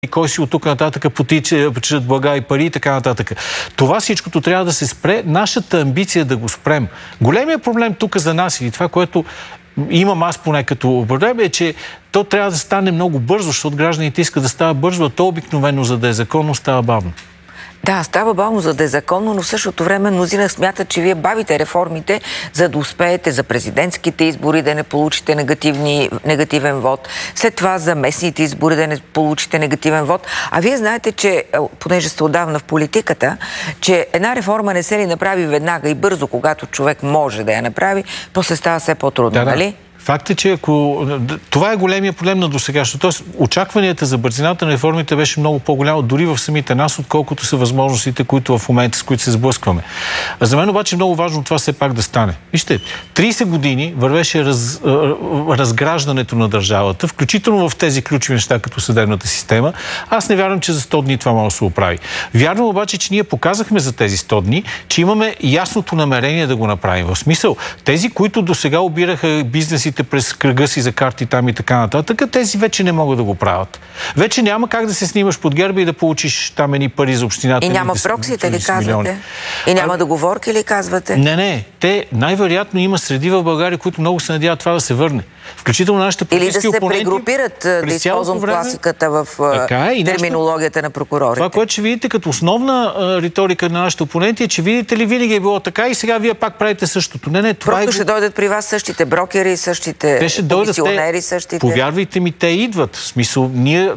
и кой си от тук нататък потичат блага и пари и така нататък. Това всичкото трябва да се спре. Нашата амбиция е да го спрем. Големият проблем тук за нас и това, което имам аз поне като проблем, е, че то трябва да стане много бързо, защото гражданите искат да става бързо, а то обикновено, за да е законно, става бавно. Да, става бавно, за да е законно, но в същото време мнозина смятат, че вие бавите реформите, за да успеете за президентските избори да не получите негативен вод, след това за местните избори да не получите негативен вод. А вие знаете, че, понеже сте отдавна в политиката, че една реформа не се ли направи веднага и бързо, когато човек може да я направи, после става все по-трудно, нали? Факт е, че ако... Това е големия проблем на досегашното. Тоест, очакванията за бързината на реформите беше много по-голямо, дори в самите нас, отколкото са възможностите, които в момента, с които се сблъскваме. За мен обаче е много важно това все пак да стане. Вижте, 30 години вървеше разграждането на държавата, включително в тези ключови неща, като съдебната система. Аз не вярвам, че за 100 дни това може да се оправи. Вярвам обаче, че ние показахме за тези 100 дни, че имаме ясното намерение да го направим. В смисъл, тези, които досега обираха бизнесите през кръга си за карти там и така нататък, тези вече не могат да го правят. Вече няма как да се снимаш под герба и да получиш там едни пари за общината. И няма проксите ли казвате? И няма договорки ли казвате? Не. Те най-вероятно има среди в България, които много се надяват това да се върне. Включително нашите политически опоненти. Или да се прегрупират, да използвам класиката в терминологията на прокурорите. Това, което ще видите като основна риторика на нашите опоненти, е, че видите ли, винаги е било така и сега вие пак правите същото. Не, това просто ще дойдат при вас същите брокери, същите комисионери, същите... Повярвайте ми, те идват. В смисъл,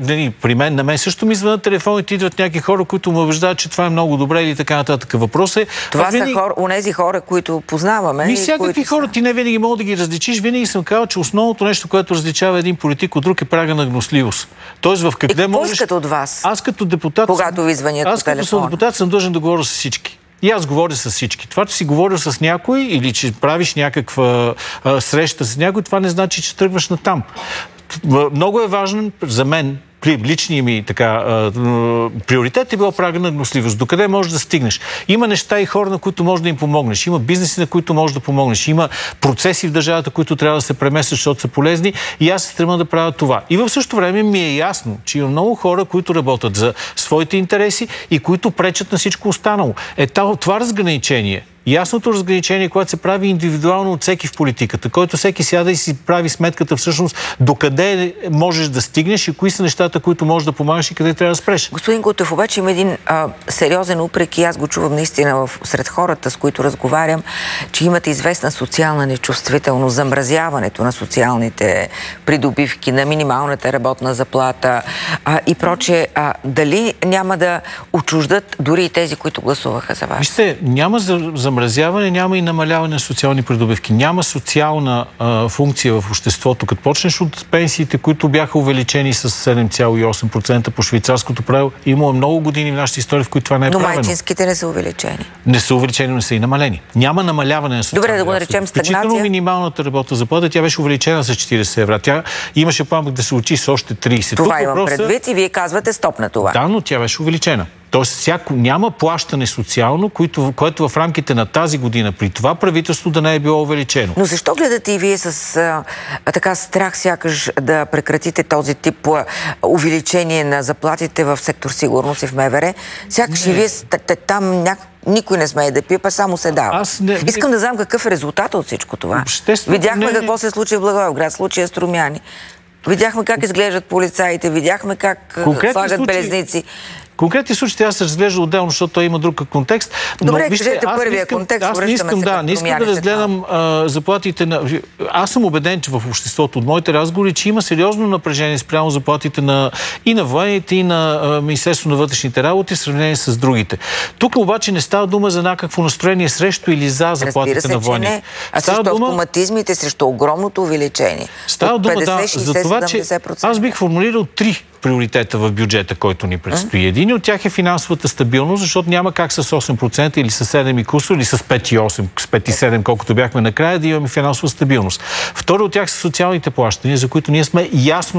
на мен също ми звънят телефоните, идват някакви хора, които ме убеждават, че това е много добре или така нататък. Въпрос е... Това са онези хора, които познаваме. Всякакви хора, ти не винаги мога да ги различиш. Винаги съм казал, че основното нещо, което различава един политик от друг, е прага на гносливост. Тоест, в къде можеш... Какво искат от вас? Аз като депутат... Когато ви звънят по телефона? Аз като съм депутат съм длъжен да говоря с всички. И аз говоря с всички. Това, че си говорил с някой или че правиш някаква среща с някой, това не значи, че тръгваш натам. Много е важен за мен, личния ми приоритет е бил прага на гносливост. Докъде можеш да стигнеш? Има неща и хора, на които можеш да им помогнеш. Има бизнеси, на които можеш да помогнеш. Има процеси в държавата, които трябва да се преместят, защото са полезни. И аз се стремя да правя това. И в същото време ми е ясно, че има много хора, които работят за своите интереси и които пречат на всичко останало. Това разграничение, ясното разграничение, което се прави индивидуално от всеки в политиката, който всеки сяда и си прави сметката всъщност докъде можеш да стигнеш и кои са нещата, които можеш да помагаш и къде трябва да спреш. Господин Кутев, обаче има един сериозен упрек и аз го чувам наистина сред хората, с които разговарям, че имате известна социална нечувствителност, замразяването на социалните придобивки, на минималната работна заплата и прочее. Дали няма да отчуждат дори и тези, които гласуваха за вас? Вижте, няма замразяване, няма и намаляване на социални придобивки. Няма социална функция в обществото. Като почнеш от пенсиите, които бяха увеличени с 7,8% по швейцарското правило, има много години в нашата история, в които това не е правено. Но майчинските не са увеличени. Не са увеличени, но не са и намалени. Няма намаляване на социални. Добре, да го наречем стагнация. Включително минималната работна заплата, тя беше увеличена с 40 евро. Тя имаше план да се учи с още 30. Това имам предвид и вие казвате стоп на това. Да, но тя беше увеличена. Тоест, няма плащане социално, което в рамките на тази година при това правителство да не е било увеличено. Но защо гледате и вие с така страх сякаш да прекратите този тип увеличение на заплатите в сектор сигурност и в МВР? Сякаш и вие там никой не смее да пипа, само се дава. Искам да знам какъв е резултатът от всичко това. Видяхме какво се случи в Благоевград, случая Струмяни. Видяхме как изглеждат полицаите, видяхме как слагат белезници. Конкретни случаи аз се разглежда отделно, защото той има друг контекст. Добре, кажете първия контекст, не искам да разгледам заплатите на... Аз съм убеден, че в обществото от моите разговори, че има сериозно напрежение спрямо заплатите и на военните, и на Министерството на вътрешните работи в сравнение с другите. Тук обаче не става дума за някакво настроение срещу или за заплатите на военните. А срещу автоматизмите, срещу огромното увеличение. Става дума, за това, че аз бих формулирал 3 приоритета в бюджета, който ни предстои. Един от тях е финансовата стабилност, защото няма как с 8% или с 7 и кусор, или с 5,8, с 5,7, колкото бяхме накрая, да имаме финансова стабилност. Второ от тях са социалните плащания, за които ние сме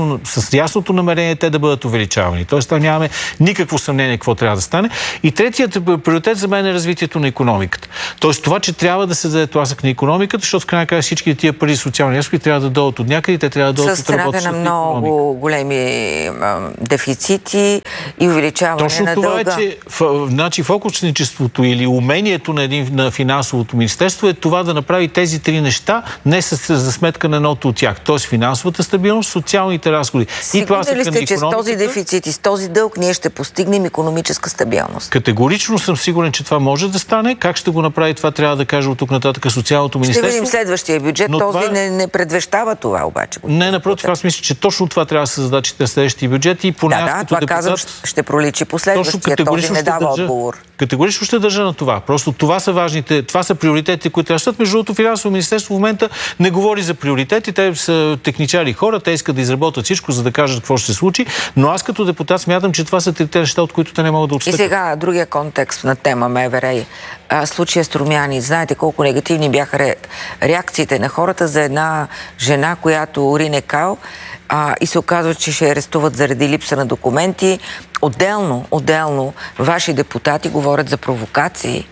с ясното намерение те да бъдат увеличавани. Тоест там нямаме никакво съмнение какво трябва да стане. И третият приоритет за мен е развитието на икономиката. Тоест това, че трябва да се даде тласък на икономиката, защото в крайна края всички тия пари социални разходи трябва да дойдат от някъде и те трябва да дойдат от работещата икономика. С цената на много големи дефицити и увеличаване точно на това дълга. Е, че фокусничеството или умението на финансовото министерство е това да направи тези три неща, не за сметка на едното от тях. Тоест финансовата стабилност, социалните разходи. Сигурни ли сте, че с този дефицит и с този дълг ние ще постигнем икономическа стабилност? Категорично съм сигурен, че това може да стане. Как ще го направи, това трябва да каже от тук нататък социалното министерство. Ще видим следващия бюджет. Но този не предвещава това обаче. Не, напротив, аз мисля, че точно това трябва да се задачите на следващия бюджет и поне аз като депутат... казвам, ще проличи последващия. Този не дава отговор. Категорично ще държа на това. Просто това са важните, това са приоритетите, които растат. Между другото, финансово министерство в момента не говори за приоритети. Те са техничари хора, те искат да изработят всичко, за да кажат какво ще се случи. Но аз като депутат смятам, че това са трите неща, от които те не могат да отстъпят. И сега другия контекст на тема МВР. Случая Струмяни. Знаете колко негативни бяха реакциите на хората за една жена, която урине кал и се оказва, че ще арестуват заради липса на документи. Отделно ваши депутати говорят за провокации,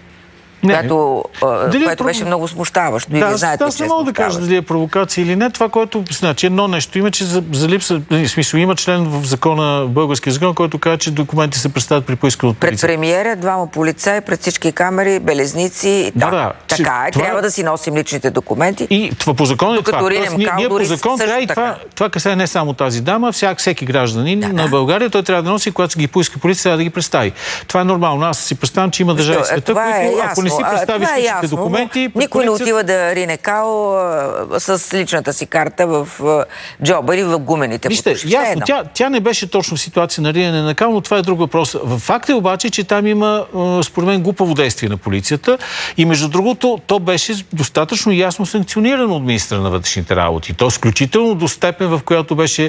което беше много смущаващо. Да, аз не мога да кажа дали е провокация или не. Това, което значи едно нещо има, че за липса, в смисъл, има член в закона, българския закон, който казва, че документи се представят при поискане от полиция. Пред премиера, двама полицаи, пред всички камери, белезници. Така е, трябва да си носим личните документи. И това по закон е това. Ние по закон трябва и това касае не само тази дама, всеки гражданин на България, той трябва да носи, когато ги поиска полиция, трябва да ги представи. Това е нормално. Аз си представям, че има държави в света, които ако не си представиш личните документи... Никой не отива да рине кал с личната си карта в джоба или в гумените. Вижте, ясно, тя не беше точно в ситуация на риене на кал, но това е друг въпрос. Факт е обаче, че там има, според мен, глупаво действие на полицията и между другото, то беше достатъчно ясно санкционирано от министъра на вътрешните работи. То включително до степен, в която беше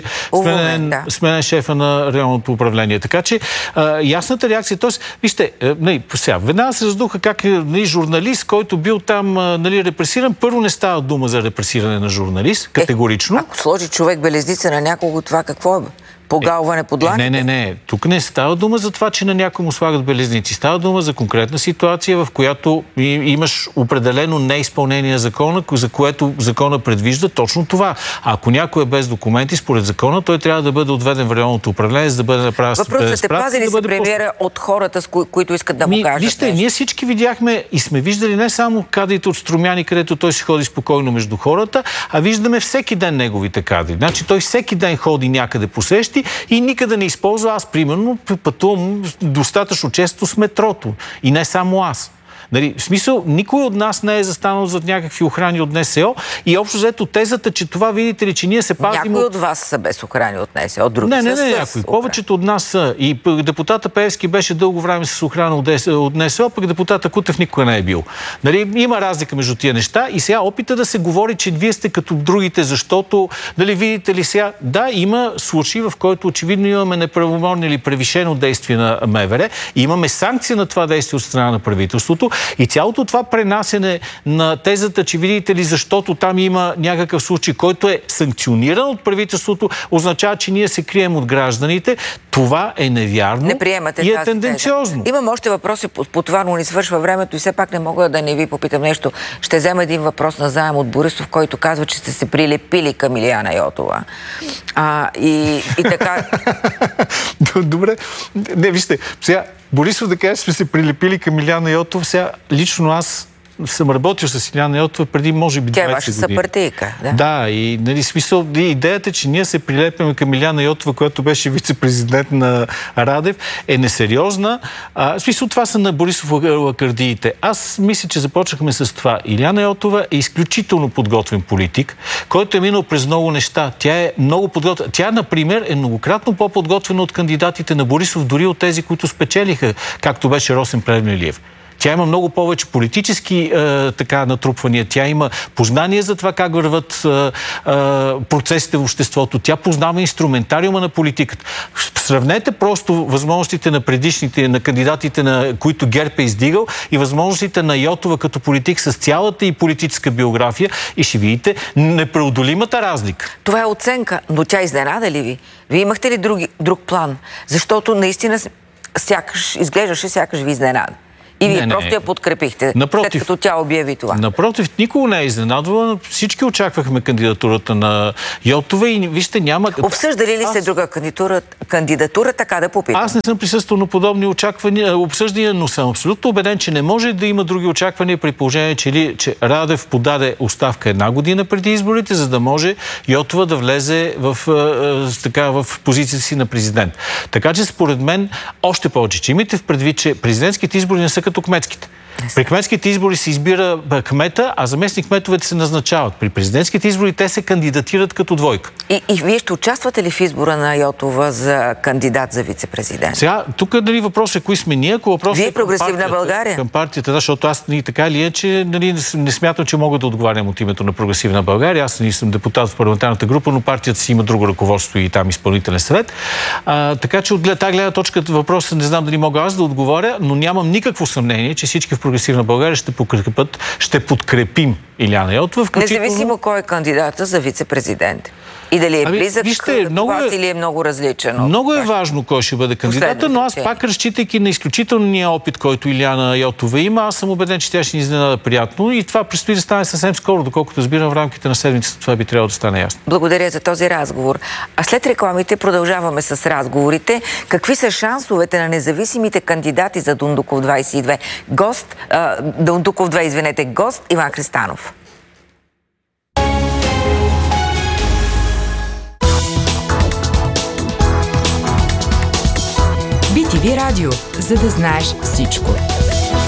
сменен шефа на районното управление. Така че ясната реакция, т.е. вижте, сега, веднага се раздуха как журналист, който бил там репресиран, първо не става дума за репресиране на журналист, категорично. Ако сложи човек белезница на някого, това какво е? Погалване под дланите? Не. Тук не става дума за това, че на някой му слагат белезници. Става дума за конкретна ситуация, в която имаш определено неизпълнение на закона, за което закона предвижда точно това. Ако някой е без документи, според закона, той трябва да бъде отведен в районното управление, за да бъде направен справка. Въпросът е, пази ли се премиера от хората, които искат да му кажат? Вижте, ние всички видяхме и сме виждали не само кадрите от Струмяни, където той се ходи спокойно между хората, а виждаме всеки ден неговите кадри. Значи той всеки ден ходи някъде по срещи и никъде не използва. Аз, примерно, пътувам достатъчно често с метрото. И не само аз. В смисъл, никой от нас не е застанал зад някакви охрани от НСО и общо взето тезата, че това, видите ли, че ние се пазим... Някои от вас са без охрани от НСО, други не, някои. Повечето от нас са. И депутата Пеевски беше дълго време с охрана от НСО, пък депутата Кутев никога не е бил. Има разлика между тия неща и сега опита да се говори, че вие сте като другите, защото, видите ли сега, да, има случаи, в който очевидно имаме неправомерно или превишено действие на МВР, и имаме санкция на това действие от страна на правителството. И цялото това пренасене на тезата, че видите ли, защото там има някакъв случай, който е санкциониран от правителството, означава, че ние се крием от гражданите. Това е невярно и е тенденциозно. Имам още въпроси по това, но ни свършва времето и все пак не мога да не ви попитам нещо. Ще взема един въпрос на заем от Борисов, който казва, че сте се прилепили към Илияна Йотова. И така... Добре. Не, вижте, сега Борисов да каже, че сме се прилепили към Илияна Йотова. Сега лично аз съм работил с Илияна Йотова преди, може би, 20 години. Тя е ваша съпартийка, да? Да, и смисъл, идеята, че ние се прилепяме към Илияна Йотова, която беше вице-президент на Радев, е несериозна. В смисъл, това са на Борисов лакардиите. Аз мисля, че започнахме с това. Илияна Йотова е изключително подготвен политик, който е минал през много неща. Тя е много подготвена. Тя, например, е многократно по-подготвена от кандидатите на Борисов, дори от тези, които спечелиха, както беше Росен Плевнелиев. Тя има много повече политически натрупвания. Тя има познание за това как върват процесите в обществото. Тя познава инструментариума на политиката. Сравнете просто възможностите на предишните, на кандидатите, на които ГЕРБ е издигал, и възможностите на Йотова като политик с цялата и политическа биография, и ще видите непреодолимата разлика. Това е оценка, но тя изненада ли ви? Вие имахте ли друг план? Защото наистина изглеждаше сякаш ви изненада. И вие просто я подкрепихте, напротив, след като тя обяви това. Напротив, никого не е изненадвала. Всички очаквахме кандидатурата на Йотова и вижте, няма... Обсъждали ли се друга кандидатура, така да попитам? Аз не съм присъствал на подобни обсъждания, но съм абсолютно убеден, че не може да има други очаквания при положение, че Радев подаде оставка 1 година преди изборите, за да може Йотова да влезе в позицията си на президент. Така че според мен още повече, че имайте в предвид, че президентските избори не са като кметските. При кметските избори се избира кмета, а заместник кметовете се назначават. При президентските избори те се кандидатират като двойка. И вие ще участвате ли в избора на Йотова за кандидат за вице-президент? Сега, тук въпросът е кои сме ние, ако въпросът вие Прогресивна България? Към партията, защото аз така ли е, че не смятам, че мога да отговарям от името на Прогресивна България. Аз не съм депутат в парламентарната група, но партията си има друго ръководство и там изпълнителен съвет. Така че от тази гледна точка въпросът не знам дали мога аз да отговоря, но нямам никакво съмнение, че всички в Прогресивна България ще подкрепим Илияна Йотова. Независимо кой е кандидата за вице-президент. И дали е близък до вас или е много различен. Много е важно кой ще бъде кандидата, но аз пак, разчитайки на изключителния опит, който Илияна Йотова има, аз съм убеден, че тя ще ни изненада приятно и това предстои да стане съвсем скоро, доколкото разбирам в рамките на седмицата. Това би трябвало да стане ясно. Благодаря за този разговор. А след рекламите продължаваме с разговорите. Какви са шансовете на независимите кандидати за Дондуков 22? Дондуков 2, извинете, гост Иван Христанов. BTV Радио, за да знаеш всичко.